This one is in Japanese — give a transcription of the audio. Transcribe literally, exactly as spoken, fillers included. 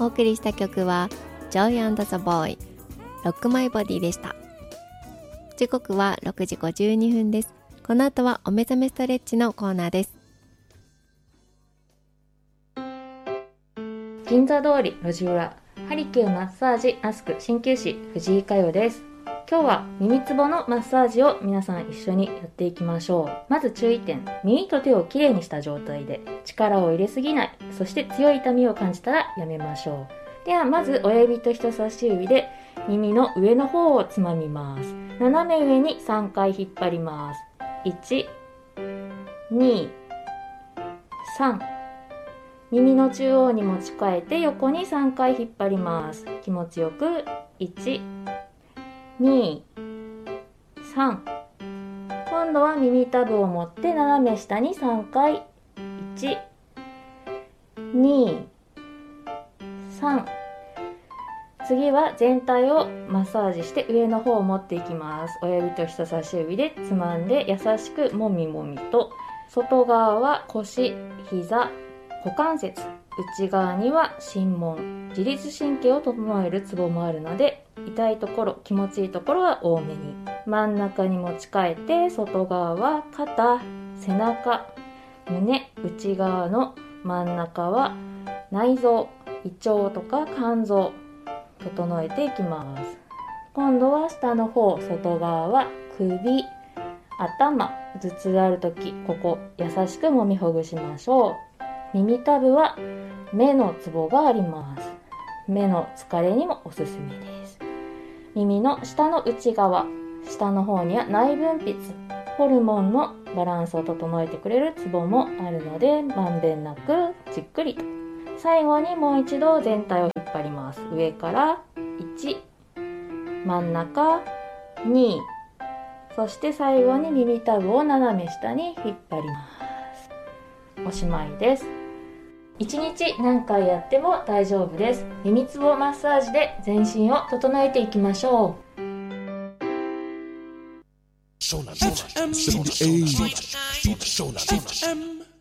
お送りした曲は Joy and the Boy Rock My Body でした。時刻はろくじごじゅうにふんです。この後はお目覚めストレッチのコーナーです。 銀座通り路地裏ハリキューマッサージアスク鍼灸師藤井佳代です。今日は耳つぼのマッサージを皆さん一緒にやっていきましょう。まず注意点、耳と手をきれいにした状態で力を入れすぎない、そして強い痛みを感じたらやめましょう。ではまず親指と人差し指で耳の上の方をつまみます。斜め上にさんかい引っ張ります。いち、に、さん。耳の中央に持ち替えて横にさんかい引っ張ります。気持ちよくいち、に、さん。今度は耳たぶを持って斜め下にさんかいいち、に、さん。次は全体をマッサージして上の方を持っていきます。親指と人差し指でつまんで優しくもみもみと、外側は腰、膝、股関節、内側には心門、自律神経を整えるツボもあるので、痛いところ、気持ちいいところは多めに。真ん中に持ち替えて、外側は肩、背中、胸、内側の真ん中は内臓、胃腸とか肝臓、整えていきます。今度は下の方、外側は首、頭、頭痛あるとき、ここ優しくもみほぐしましょう。耳たぶは目のツボがあります。目の疲れにもおすすめです。耳の下の内側、下の方には内分泌、ホルモンのバランスを整えてくれるツボもあるので、まんべんなくじっくりと。最後にもう一度全体を引っ張ります。上からいち、真ん中に、そして最後に耳たぶを斜め下に引っ張ります。おしまいです。いちにち何回やっても大丈夫です。耳つぼマッサージで全身を整えていきましょう。 湘南エフエム